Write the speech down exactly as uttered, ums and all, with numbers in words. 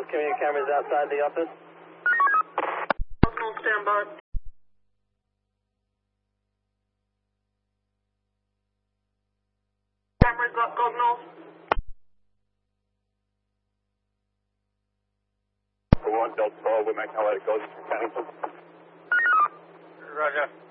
those community cameras outside the office? On standby. Cameras up, Cognos. one Delta twelve, we're making our way to Ghost Mechanical. Roger.